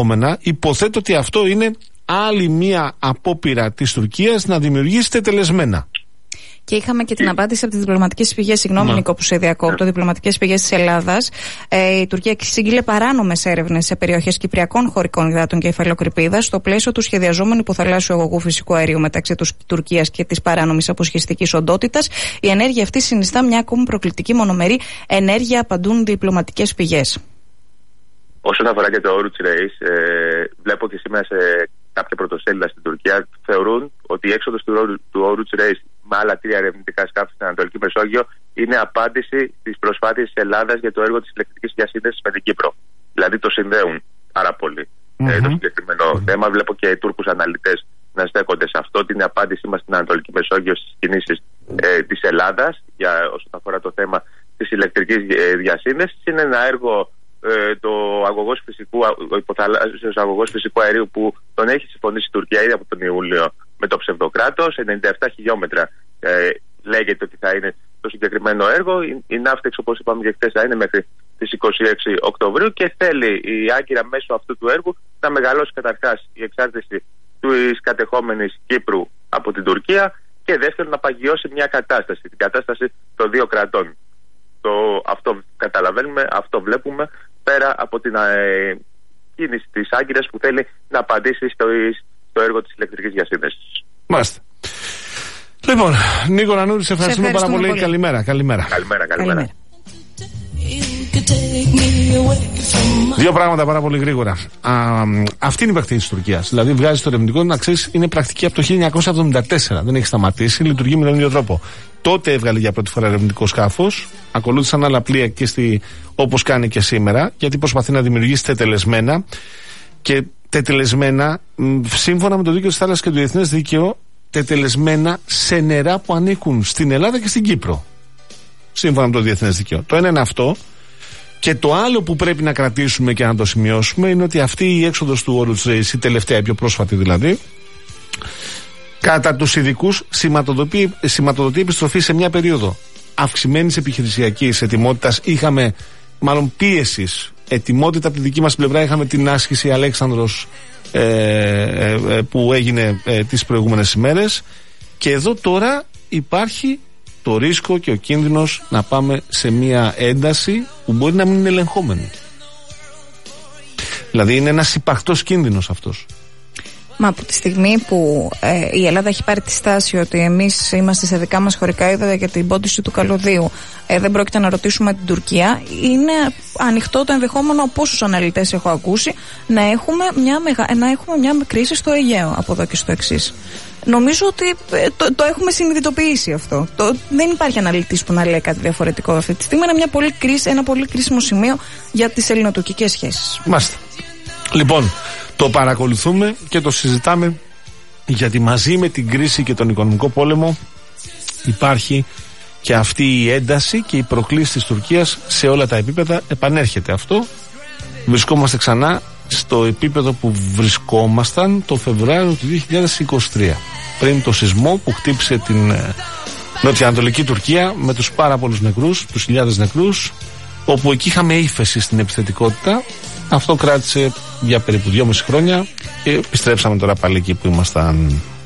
υποθέτω ότι αυτό είναι άλλη μία απόπειρα της Τουρκίας να δημιουργήσει τετελεσμένα. Και είχαμε και την απάντηση από τις διπλωματικές πηγές. Συγγνώμη, Νίκο, που σε διακόπτω. Διπλωματικές πηγές της Ελλάδας. Η Τουρκία εξήγηλε παράνομες έρευνες σε περιοχές κυπριακών χωρικών υδάτων και υφαλοκρηπίδας στο πλαίσιο του σχεδιαζόμενου υποθαλάσσιου αγωγού φυσικού αερίου μεταξύ της Τουρκίας και της παράνομης αποσχιστικής οντότητας. Η ενέργεια αυτή συνιστά μια ακόμη προκλητική μονομερή ενέργεια, απαντούν διπλωματικές πηγές. Όσον αφορά και το Oruç Reis, βλέπω και σήμερα σε κάποια πρωτοσέλιδα στην Τουρκία θεωρούν ότι η έξοδος του Oruç Reis με άλλα 3 ερευνητικά σκάφη στην Ανατολική Μεσόγειο είναι απάντηση στις προσπάθειες της Ελλάδας για το έργο της ηλεκτρικής διασύνδεσης με την Κύπρο. Δηλαδή το συνδέουν πάρα πολύ το συγκεκριμένο θέμα. Βλέπω και Τούρκους αναλυτές να στέκονται σε αυτό. Την απάντησή μας στην Ανατολική Μεσόγειο στις κινήσεις της Ελλάδας όσον αφορά το θέμα της ηλεκτρικής διασύνδεσης. Είναι ένα έργο. Ο υποθαλάσσιος αγωγός φυσικού αερίου που τον έχει συμφωνήσει η Τουρκία ήδη από τον Ιούλιο με το ψευδοκράτος, 97 χιλιόμετρα λέγεται ότι θα είναι το συγκεκριμένο έργο. Η ναύτεξ, όπως είπαμε και χθες, θα είναι μέχρι τις 26 Οκτωβρίου και θέλει η Άγκυρα μέσω αυτού του έργου να μεγαλώσει καταρχάς η εξάρτηση της κατεχόμενης Κύπρου από την Τουρκία και δεύτερον να παγιώσει μια κατάσταση, την κατάσταση των δύο κρατών. Αυτό καταλαβαίνουμε, αυτό βλέπουμε, πέρα από την κίνηση της Άγκυρας που θέλει να απαντήσει στο έργο της ηλεκτρικής διασύνδεσης. Μάλιστα. Λοιπόν, Νίκο Ραννούρη, σε ευχαριστούμε πάρα πολύ. Καλημέρα. Καλημέρα. Δύο πράγματα πάρα πολύ γρήγορα. Αυτή είναι η πρακτική της Τουρκίας. Δηλαδή, βγάζει το ερευνητικό, να ξέρεις, είναι πρακτική από το 1974. Δεν έχει σταματήσει, λειτουργεί με τον ίδιο τρόπο. Τότε έβγαλε για πρώτη φορά ερευνητικό σκάφος. Ακολούθησαν άλλα πλοία και όπως κάνει και σήμερα, γιατί προσπαθεί να δημιουργήσει τετελεσμένα. Και τετελεσμένα, σύμφωνα με το δίκαιο της θάλασσας και το διεθνές δίκαιο, τετελεσμένα σε νερά που ανήκουν στην Ελλάδα και στην Κύπρο. Σύμφωνα με το διεθνές δίκαιο. Το ένα είναι αυτό. Και το άλλο που πρέπει να κρατήσουμε και να το σημειώσουμε είναι ότι αυτή η έξοδος του Oruç Reis, η τελευταία, η πιο πρόσφατη δηλαδή, κατά τους ειδικούς σηματοδοτεί επιστροφή σε μια περίοδο αυξημένης επιχειρησιακής ετοιμότητας. Είχαμε μάλλον πίεσης, ετοιμότητα από τη δική μας πλευρά. Είχαμε την άσκηση Αλέξανδρος που έγινε τις προηγούμενες ημέρες και εδώ τώρα υπάρχει το ρίσκο και ο κίνδυνος να πάμε σε μια ένταση που μπορεί να μην είναι ελεγχόμενη. Δηλαδή είναι ένας υπαρκτός κίνδυνος αυτός. Μα από τη στιγμή που η Ελλάδα έχει πάρει τη στάση ότι εμείς είμαστε σε δικά μας χωρικά ύδατα για την πόντιση του καλωδίου, δεν πρόκειται να ρωτήσουμε την Τουρκία, είναι ανοιχτό το ενδεχόμενο, από όσους αναλυτές έχω ακούσει, να έχουμε μια κρίση στο Αιγαίο από εδώ και στο εξής. Νομίζω ότι το έχουμε συνειδητοποιήσει αυτό. Δεν υπάρχει αναλυτής που να λέει κάτι διαφορετικό αυτή τη στιγμή. Είναι ένα πολύ κρίσιμο σημείο για τις ελληνοτουρκικές σχέσεις. Μάλιστα. Λοιπόν, το παρακολουθούμε και το συζητάμε, γιατί μαζί με την κρίση και τον οικονομικό πόλεμο υπάρχει και αυτή η ένταση και η προκλήση της Τουρκίας σε όλα τα επίπεδα. Επανέρχεται αυτό. Βρισκόμαστε ξανά στο επίπεδο που βρισκόμασταν το Φεβρουάριο του 2023, πριν το σεισμό που χτύπησε την νοτιοανατολική Τουρκία με τους πάρα πολλούς νεκρούς, τους χιλιάδες νεκρούς, όπου εκεί είχαμε ύφεση στην επιθετικότητα. Αυτό κράτησε για περίπου 2,5 χρόνια και επιστρέψαμε τώρα πάλι εκεί που ήμασταν